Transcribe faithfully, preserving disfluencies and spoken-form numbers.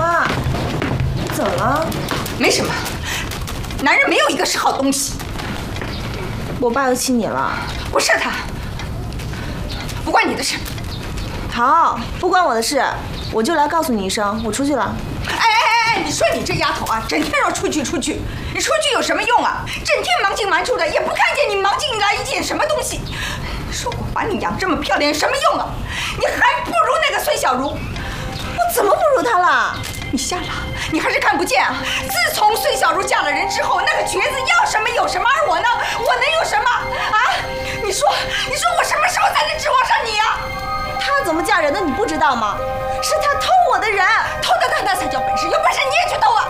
妈，怎么了？ 没什么，男人没有一个是好东西。 我爸又气你了？ 不是他，不关你的事。 好，不关我的事，我就来告诉你一声，我出去了。 哎哎哎哎，你说你这丫头啊，整天说出去出去，你出去有什么用啊？整天忙进忙出的，也不看见你忙进来一件什么东西。说我把你养这么漂亮有什么用啊？你还不如那个孙小茹。 我怎么不如她了？ 你瞎了，你还是看不见啊！自从孙小茹嫁了人之后，那个瘸子要什么有什么，而我呢，我能有什么啊？你说，你说我什么时候才能指望上你呀？ 她怎么嫁人的你不知道吗？是她偷我的人， 偷的她那才叫本事，有本事你也去偷啊！